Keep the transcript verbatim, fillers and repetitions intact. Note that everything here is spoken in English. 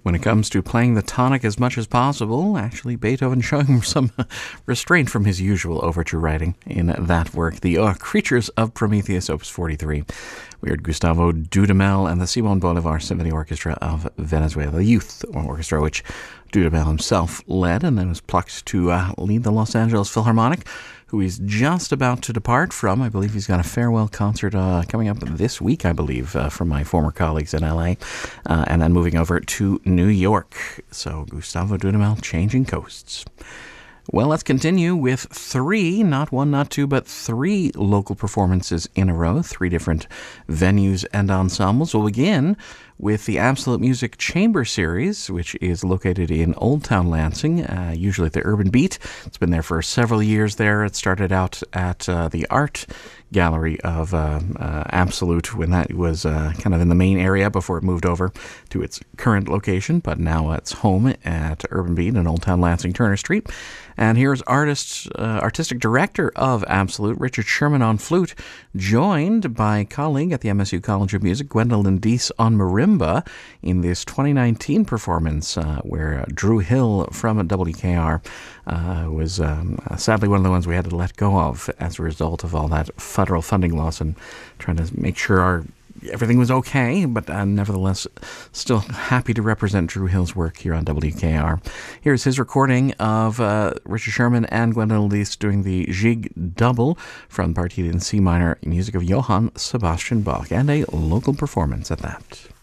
When it comes to playing the tonic as much as possible, actually Beethoven showing some restraint from his usual overture writing in that work, the uh, Creatures of Prometheus, Opus forty-three. We heard Gustavo Dudamel and the Simon Bolivar Symphony Orchestra of Venezuela, the youth orchestra, which Dudamel himself led and then was plucked to uh, lead the Los Angeles Philharmonic, who he's just about to depart from. I believe he's got a farewell concert uh, coming up this week, I believe, uh, from my former colleagues in L A, uh, and then moving over to New York. So Gustavo Dudamel changing coasts. Well, let's continue with three, not one, not two, but three local performances in a row, three different venues and ensembles. We'll begin with the Absolute Music Chamber Series, which is located in Old Town Lansing, uh, usually at the Urban Beat. It's been there for several years there. It started out at uh, the Art Gallery of uh, uh, Absolute when that was uh, kind of in the main area before it moved over to its current location, but now it's home at Urban Beat in Old Town Lansing, Turner Street. And here's artist, uh, artistic director of Absolute, Richard Sherman on flute, joined by colleague at the M S U College of Music, Gwendolyn Deese on marimba, in this twenty nineteen performance uh, where uh, Drew Hill from W K R uh, was um, sadly one of the ones we had to let go of as a result of all that federal funding loss and trying to make sure our everything was okay, but uh, nevertheless still happy to represent Drew Hill's work here on W K R. Here's his recording of uh, Richard Sherman and Gwendolyn Deese doing the Jig Double from Partita in C minor, music of Johann Sebastian Bach, and a local performance at that.